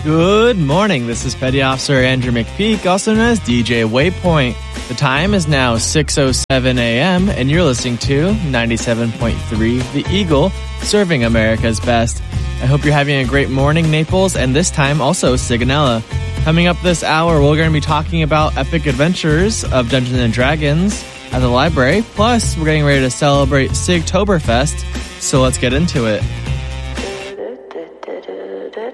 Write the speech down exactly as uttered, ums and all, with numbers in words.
Good morning. This is Petty Officer Andrew McPeak, also known as D J Waypoint. The time is now six oh seven a.m. and you're listening to ninety-seven point three The Eagle, serving America's best. I hope you're having a great morning, Naples, and this time also Sigonella. Coming up this hour, we're going to be talking about epic adventures of Dungeons and Dragons at the library. Plus, we're getting ready to celebrate Sigtoberfest, so let's get into it.